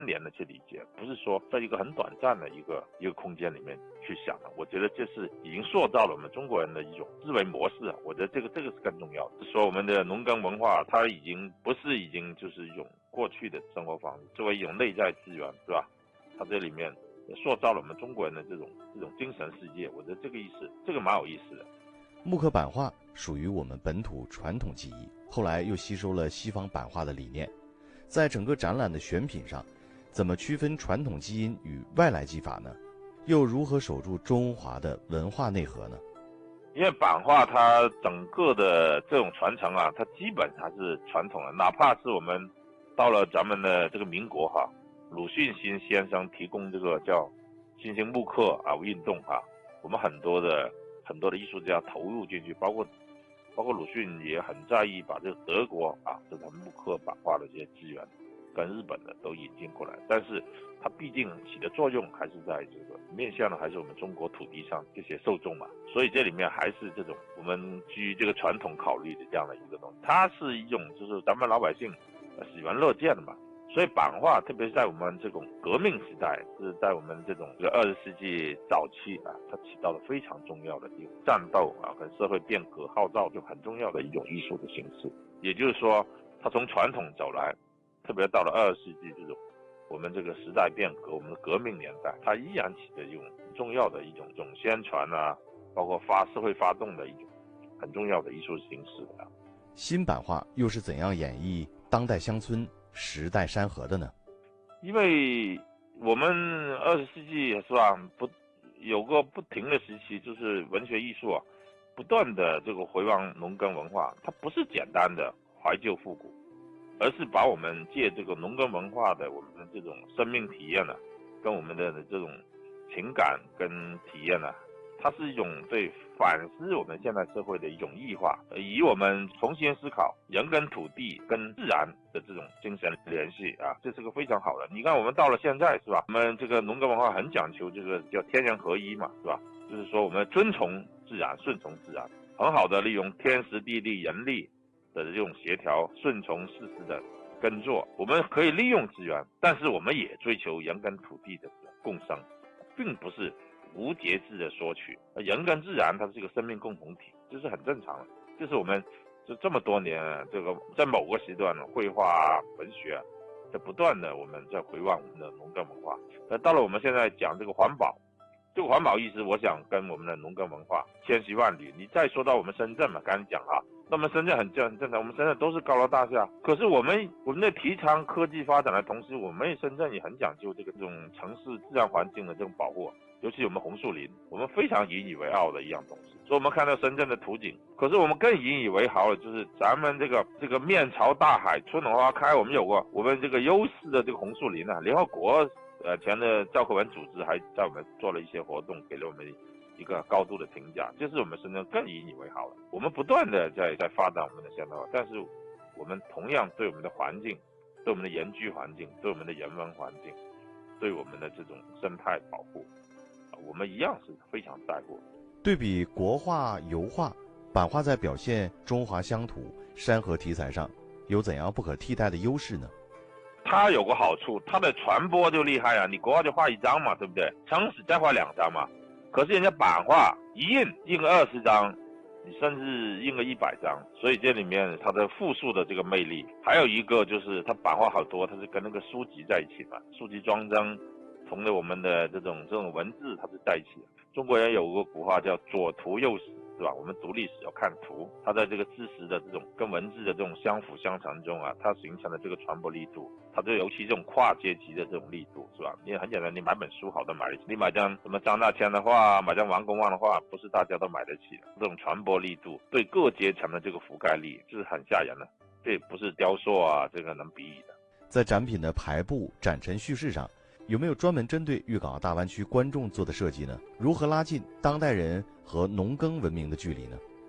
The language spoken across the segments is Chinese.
联的去理解，不是说在一个很短暂的一个空间里面去想的。我觉得这是已经塑造了我们中国人的一种思维模式啊。我觉得这个是更重要的。说我们的农耕文化，它已经就是一种过去的生活方式，作为一种内在资源，是吧？它这里面塑造了我们中国人的这种精神世界。我觉得这个意思，这个蛮有意思的。 木刻版画属于我们本土传统技艺，后来又吸收了西方版画的理念。在整个展览的选品上，怎么区分传统基因与外来技法呢？又如何守住中华的文化内核呢？ 因为版画它整个的这种传承啊，它基本还是传统的，哪怕是我们到了咱们的这个民国哈，鲁迅新先生提供这个叫新兴木刻运动我们很多的艺术家投入进去，包括鲁迅也很在意把这个德国这种木刻版画的这些资源跟日本的都引进过来，但是它毕竟起的作用还是在这个面向的还是我们中国土地上这些受众嘛，所以这里面还是这种我们基于这个传统考虑的这样的一个东西，它是一种就是咱们老百姓喜闻乐见的嘛。所以版画特别是在我们这种革命时代，是在我们这种20世纪早期它起到了非常重要的一种战斗跟社会变革号召就很重要的一种艺术的形式。也就是说它从传统走来，特别到了20世纪这种我们这个时代变革，我们的革命年代，它依然起着一种重要的一种宣传包括社会发动的一种很重要的艺术形式新版画又是怎样演绎当代乡村时代山河的呢？ 因为我们20世纪是吧，有个不停的时期，就是文学艺术不断的这个回望农耕文化，它不是简单的怀旧复古，而是把我们借这个农耕文化的我们的这种生命体验跟我们的这种情感跟体验它是一种对反思我们现在社会的一种异化，以我们重新思考人跟土地跟自然的这种精神联系这是个非常好的。你看我们到了现在是吧，我们这个农耕文化很讲求这个叫天人合一嘛，是吧？就是说我们遵从自然，顺从自然，很好的利用天时地利人力的这种协调，顺从事实的耕作。我们可以利用资源，但是我们也追求人跟土地的共生，并不是无节制的索取。人跟自然它是一个生命共同体，这是很正常的。这是我们这么多年这个在某个时段绘画文学在不断的我们在回望我们的农耕文化。到了我们现在讲这个环保，这个环保意识我想跟我们的农耕文化千丝万缕。你再说到我们深圳嘛，刚才讲那么深圳很正常，我们深圳都是高楼大厦，可是我们在提倡科技发展的同时，我们深圳也很讲究这种城市自然环境的这种保护，尤其我们红树林，我们非常引以为傲的一样东西。所以我们看到深圳的图景，可是我们更引以为豪的就是咱们这个面朝大海，春暖花开，我们有过我们这个优势的这个红树林联合国前的教科文组织还在我们做了一些活动，给了我们一个高度的评价，这是我们深圳更引以为豪的。我们不断的在发展我们的现代化，但是我们同样对我们的环境，对我们的宜居环境，对我们的人文环境，对我们的这种生态保护我们一样是非常在乎。 对比国画、油画，版画在表现中华乡土、山河题材上有怎样不可替代的优势呢？ 它有个好处，它的传播就厉害你国画就画一张嘛，对不对？撑死再画2张嘛。可是人家版画一印个20张，你甚至印个100张，所以这里面它的复述的这个魅力。还有一个就是它版画好多，它是跟那个书籍在一起嘛，书籍装帧同的我们的这种文字它是在一起的。中国人有个古话叫左图右史，是吧？我们读历史要看图，它在这个知识的这种跟文字的这种相辅相成中它形成了这个传播力度，它就尤其这种跨阶级的这种力度，是吧？因为很简单，你买本书好的买得起，你买张什么张大千的画，买张王公望的画，不是大家都买得起的。这种传播力度对各阶层的这个覆盖力，这是很吓人的，这也不是雕塑这个能比拟的。 在展品的排布、展陈叙事上，有没有专门针对粤港澳大湾区观众做的设计呢？如何拉近当代人和农耕文明的距离呢？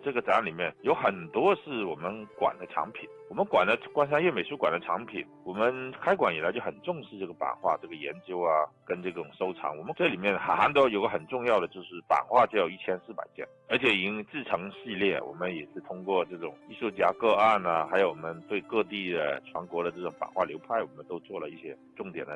这个展览里面有很多是我们馆的藏品，我们馆的观山岳美术馆的藏品，我们开馆以来就很重视这个版画这个研究啊，跟这种收藏。我们这里面还都有个很重要的，就是版画就有1400件，而且已经制成系列。我们也是通过这种艺术家个案啊，还有我们对各地的全国的这种版画流派，我们都做了一些重点的